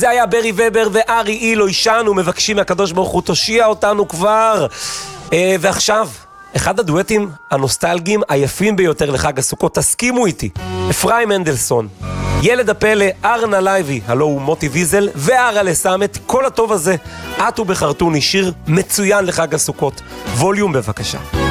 זה היה ברי ובר וארי אילו אישנו, מבקשים מהקדוש ברוך הוא תושיע אותנו כבר. ועכשיו, אחד הדואטים הנוסטלגיים היפים ביותר לחג הסוכות, תסכימו איתי, אפרים מנדלסון, ילד הפלא, ארנה לייבי, הלו הוא מוטי ויזל, וארה לסמת, כל הטוב הזה, את ובחרטוני, שיר מצוין לחג הסוכות. ווליום בבקשה.